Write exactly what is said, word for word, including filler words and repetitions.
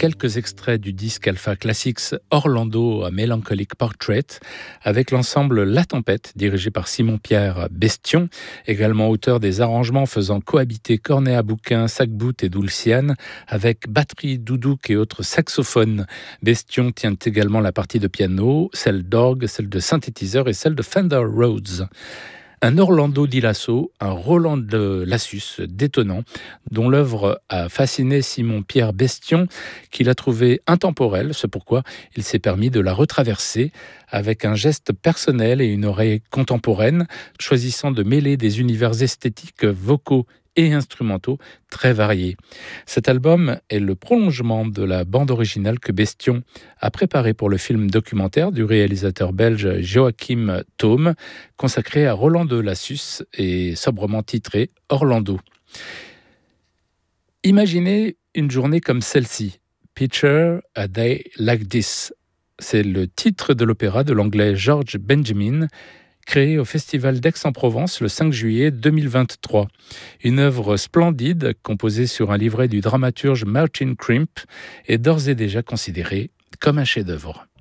quelques extraits du disque Alpha Classics Orlando a Melancholic Portrait avec l'ensemble La Tempête dirigé par Simon-Pierre Bestion, également auteur des arrangements faisant cohabiter cornet à bouquin, sac-bout et dulciane avec batterie, doudouk et autres saxophones. Bestion tient également la partie de piano, celle d'orgue, celle de synthétiseur et celle de Fender Rhodes. Un Orlando di Lasso, un Roland de Lassus détonnant, dont l'œuvre a fasciné Simon-Pierre Bestion, qu'il a trouvé intemporelle, c'est pourquoi il s'est permis de la retraverser avec un geste personnel et une oreille contemporaine, choisissant de mêler des univers esthétiques, vocaux et instrumentaux très variés. Cet album est le prolongement de la bande originale que Bestion a préparée pour le film documentaire du réalisateur belge Joachim Thome, consacré à Roland de Lassus et sobrement titré Orlando. Imaginez une journée comme celle-ci. Picture a day like this. C'est le titre de l'opéra de l'anglais George Benjamin, créé au Festival d'Aix-en-Provence le cinq juillet deux mille vingt-trois. Une œuvre splendide, composée sur un livret du dramaturge Martin Krimp, est d'ores et déjà considérée comme un chef-d'œuvre.